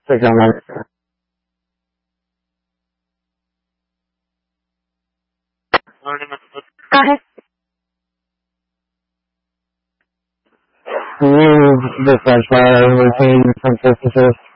Take on that. Go ahead. Can you differentiate between some businesses?